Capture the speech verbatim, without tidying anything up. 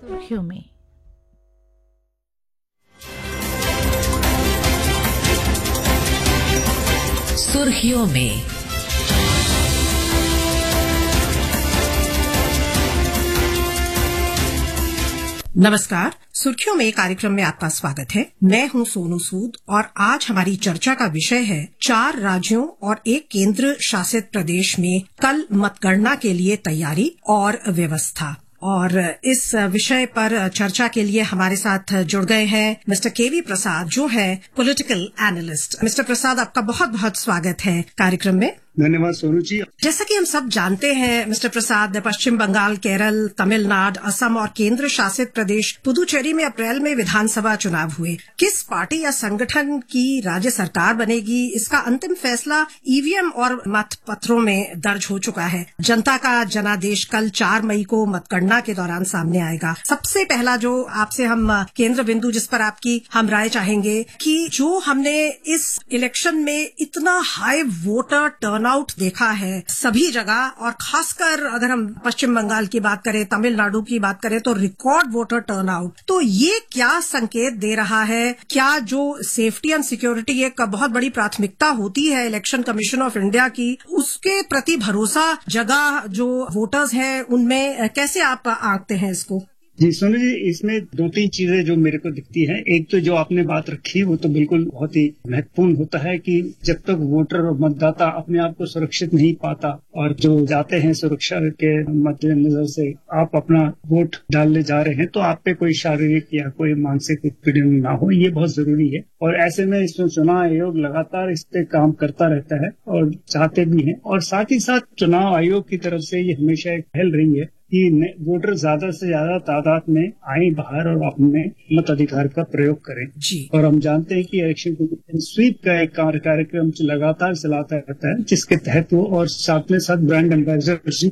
सुर्खियों में। सुर्खियों में नमस्कार। सुर्खियों में कार्यक्रम में आपका स्वागत है। मैं हूं सोनू सूद और आज हमारी चर्चा का विषय है चार राज्यों और एक केंद्र शासित प्रदेश में कल मतगणना के लिए तैयारी और व्यवस्था। और इस विषय पर चर्चा के लिए हमारे साथ जुड़ गए हैं मिस्टर केवी प्रसाद, जो है पॉलिटिकल एनालिस्ट। मिस्टर प्रसाद, आपका बहुत बहुत स्वागत है कार्यक्रम में। धन्यवाद सोनू जी। जैसा कि हम सब जानते हैं मिस्टर प्रसाद, पश्चिम बंगाल, केरल, तमिलनाडु, असम और केंद्र शासित प्रदेश पुदुचेरी में अप्रैल में विधानसभा चुनाव हुए। किस पार्टी या संगठन की राज्य सरकार बनेगी, इसका अंतिम फैसला ईवीएम और मतपत्रों में दर्ज हो चुका है। जनता का जनादेश कल चार मई को मतगणना के दौरान सामने आएगा। सबसे पहला जो आपसे हम केंद्र बिंदु जिस पर आपकी हम राय चाहेंगे कि जो हमने इस इलेक्शन में इतना हाई वोटर टर्न आउट देखा है सभी जगह, और खासकर अगर हम पश्चिम बंगाल की बात करें, तमिलनाडु की बात करें, तो रिकॉर्ड वोटर टर्नआउट, तो ये क्या संकेत दे रहा है? क्या जो सेफ्टी एंड सिक्योरिटी एक बहुत बड़ी प्राथमिकता होती है इलेक्शन कमीशन ऑफ इंडिया की, उसके प्रति भरोसा जगह जो वोटर्स हैं उनमें कैसे आप आंकते हैं इसको? जी सोनू जी, इसमें दो तीन चीजें जो मेरे को दिखती हैं। एक तो जो आपने बात रखी वो तो बिल्कुल बहुत ही महत्वपूर्ण होता है कि जब तक वोटर और मतदाता अपने आप को सुरक्षित नहीं पाता और जो जाते हैं सुरक्षा के मद्देनजर से आप अपना वोट डालने जा रहे हैं, तो आप पे कोई शारीरिक या कोई मानसिक उत्पीड़न ना हो, ये बहुत जरूरी है। और ऐसे में इसमें चुनाव आयोग लगातार इस पे काम करता रहता है और चाहते भी हैं। और साथ ही साथ चुनाव आयोग की तरफ से ये हमेशा एक पहल रही है कि वोटर ज्यादा से ज्यादा तादाद में आए बाहर और अपने मताधिकार का प्रयोग करें जी। और हम जानते हैं कि इलेक्शन कमीशन स्वीप का एक कार्यक्रम लगातार चलाता रहता है, जिसके तहत वो और साथ में साथ ब्रांड एम्बेसडरशिप